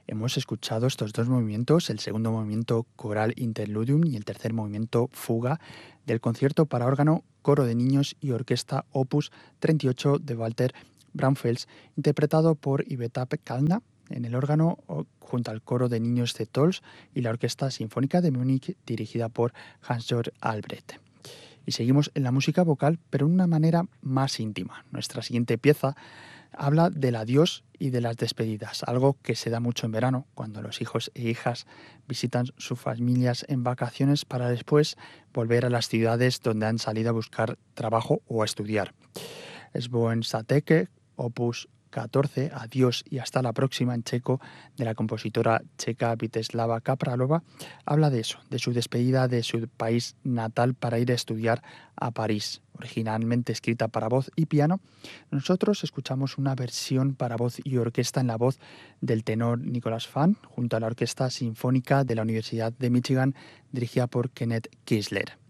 Hemos escuchado estos dos movimientos, el segundo movimiento coral interludium y el tercer movimiento fuga del concierto para órgano, coro de niños y orquesta opus 38 de Walter Braunfels, interpretado por Iveta Pekalna en el órgano junto al coro de niños de Tols y la Orquesta Sinfónica de Múnich dirigida por Hans-Georg Albrecht. Y seguimos en la música vocal, pero de una manera más íntima. Nuestra siguiente pieza habla del adiós y de las despedidas, algo que se da mucho en verano, cuando los hijos e hijas visitan sus familias en vacaciones para después volver a las ciudades donde han salido a buscar trabajo o a estudiar. Svobodne opus 14, Adiós y hasta la próxima en checo, de la compositora checa Vítězslava Kapralova, habla de eso, de su despedida de su país natal para ir a estudiar a París. Originalmente escrita para voz y piano, nosotros escuchamos una versión para voz y orquesta en la voz del tenor Nicholas Fan, junto a la Orquesta Sinfónica de la Universidad de Michigan, dirigida por Kenneth Kiesler.